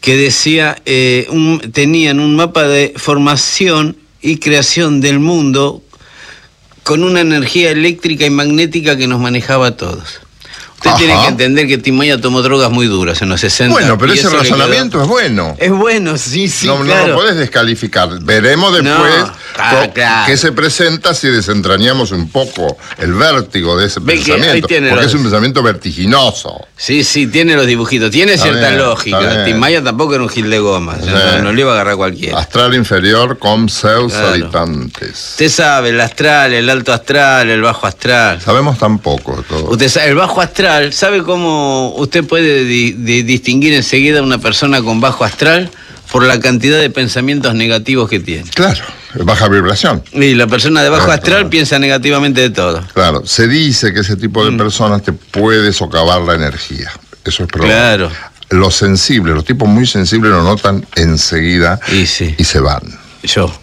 que decía, tenían un mapa de formación y creación del mundo con una energía eléctrica y magnética que nos manejaba a todos. Usted tiene que entender que Tim Maya tomó drogas muy duras en los 60. Bueno, pero ese razonamiento es bueno. Es bueno, sí, no, claro. No lo podés descalificar. Veremos después qué se presenta si desentrañamos un poco el vértigo de ese pensamiento. Porque es un pensamiento vertiginoso. Sí, tiene los dibujitos. Tiene cierta lógica. Tim Maya tampoco era un gil de goma. No le iba a agarrar cualquiera. Astral inferior con Zeus habitantes. Usted sabe, el astral, el alto astral, el bajo astral. Sabemos tan poco todo. Usted sabe, el bajo astral. ¿Sabe cómo usted puede distinguir enseguida a una persona con bajo astral? Por la cantidad de pensamientos negativos que tiene. Claro, baja vibración. Y la persona de bajo astral piensa negativamente de todo. Claro, se dice que ese tipo de personas te puede socavar la energía. Eso es probable. Claro. Los sensibles, los tipos muy sensibles lo notan enseguida y se van. Yo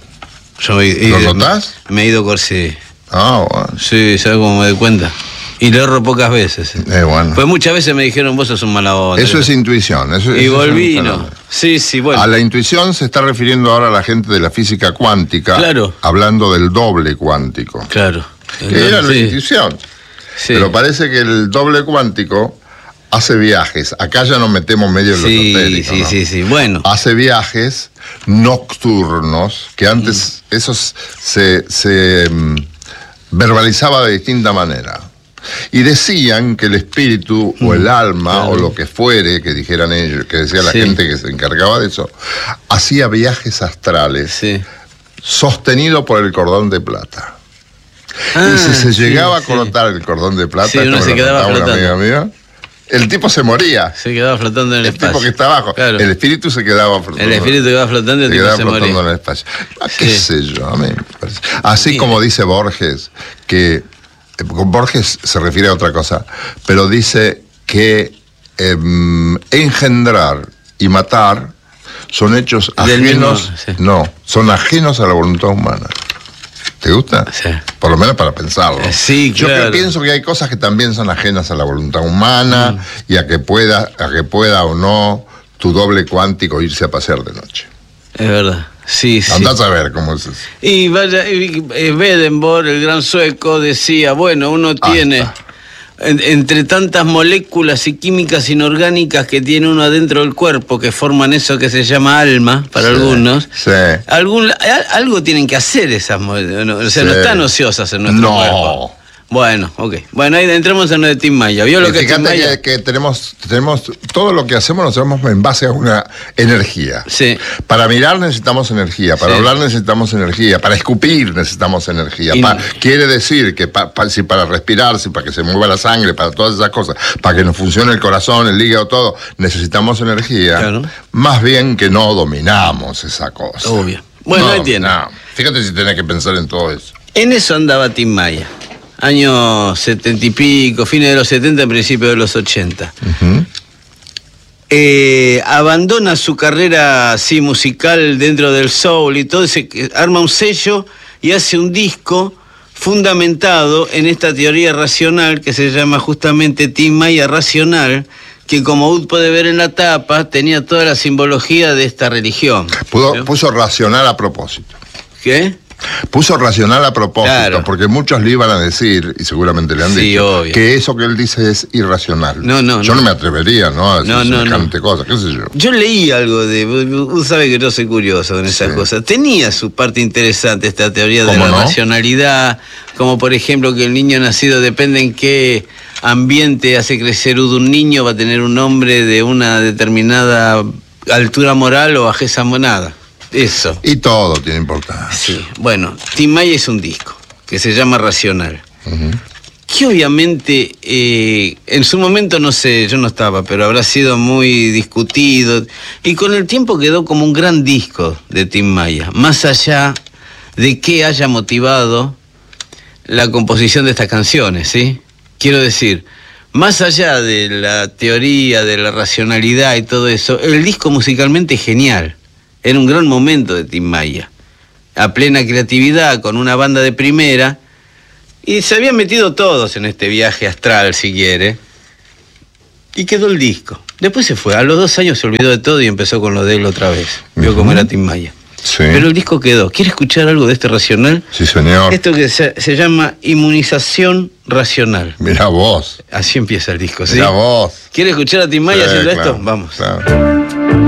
¿Lo notás? Me he ido con sí. Bueno. Sí, ¿sabe cómo me doy cuenta? Y lo erro pocas veces. Bueno. Pues muchas veces me dijeron, vos sos un mala onda. Eso es intuición. Y volví, ¿no? Sí, bueno. A la intuición se está refiriendo ahora la gente de la física cuántica. Claro. Hablando del doble cuántico. Claro. Que era la intuición. Sí. Pero parece que el doble cuántico hace viajes. Acá ya nos metemos medio en lo esotérico, ¿no? Sí. Bueno. Hace viajes nocturnos, que antes esos se verbalizaba de distinta manera. Y decían que el espíritu o el alma o lo que fuere, que dijeran ellos, que decía la gente que se encargaba de eso, hacía viajes astrales sostenido por el cordón de plata. Y si se llegaba a cortar el cordón de plata, uno se quedaba flotando. Una amiga mía, el tipo se moría. Se quedaba flotando en el espacio. El tipo que está abajo. Claro. El espíritu se quedaba flotando. El espíritu quedaba flotando y el tipo se moría. En el espacio. ¿Qué sé yo? A mí me parece. Así como dice Borges, que Borges se refiere a otra cosa, pero dice que engendrar y matar son hechos ajenos, son ajenos a la voluntad humana. ¿Te gusta? Sí. Por lo menos para pensarlo. Sí, claro. Yo pienso que hay cosas que también son ajenas a la voluntad humana y a que pueda o no tu doble cuántico irse a pasear de noche. Es verdad. Sí. Andás a ver cómo es eso. Y vaya, Swedenborg, el gran sueco, decía, bueno, uno tiene, entre tantas moléculas y químicas inorgánicas que tiene uno adentro del cuerpo, que forman eso que se llama alma, para algunos, algo tienen que hacer esas moléculas, o sea, no están ociosas en nuestro cuerpo. Bueno, bueno, ahí entremos en lo de Tim Maya. ¿Vio lo que fíjate Tim Maya? que tenemos todo lo que hacemos lo hacemos en base a una energía. Sí. Para mirar necesitamos energía, para hablar necesitamos energía, para escupir necesitamos energía. Quiere decir que para respirar, para que se mueva la sangre, para todas esas cosas, para que nos funcione el corazón, el hígado, todo, necesitamos energía. Claro. Más bien que no dominamos esa cosa. Obvio. Bueno, ahí tiene. Fíjate si tenés que pensar en todo eso. En eso andaba Tim Maya. Años 70 y pico, fines de los 70, principios de los 80. Abandona su carrera así musical dentro del soul y todo, arma un sello y hace un disco fundamentado en esta teoría racional que se llama justamente Tim Maya Racional, que como Ud puede ver en la tapa, tenía toda la simbología de esta religión. Puso racional a propósito. ¿Qué? Puso racional a propósito, porque muchos le iban a decir, y seguramente le han dicho, que eso que él dice es irracional. Yo no me atrevería, ¿no? A decir semejante cosa, qué sé yo. Yo leí algo usted sabe que yo soy curioso en esas cosas. Tenía su parte interesante esta teoría de la racionalidad, como por ejemplo que el niño nacido depende en qué ambiente hace crecer un niño, va a tener un hombre de una determinada altura moral o bajeza monada. Eso. Y todo tiene importancia. Sí, bueno, Tim Maya es un disco que se llama Racional. Que obviamente en su momento, no sé, yo no estaba, pero habrá sido muy discutido. Y con el tiempo quedó como un gran disco de Tim Maya. Más allá de que haya motivado la composición de estas canciones, ¿sí? Quiero decir, más allá de la teoría, de la racionalidad y todo eso, el disco musicalmente es genial. Era un gran momento de Tim Maya, a plena creatividad, con una banda de primera, y se habían metido todos en este viaje astral, si quiere, y quedó el disco. Después se fue. A los 2 años se olvidó de todo y empezó con lo de él otra vez. Vio cómo era Tim Maya. Sí. Pero el disco quedó. ¿Quiere escuchar algo de este racional? Sí, señor. Esto que se llama inmunización racional. Mirá vos. Así empieza el disco, ¿sí? Mirá vos. ¿Quiere escuchar a Tim Maya haciendo claro, esto? Vamos. Claro.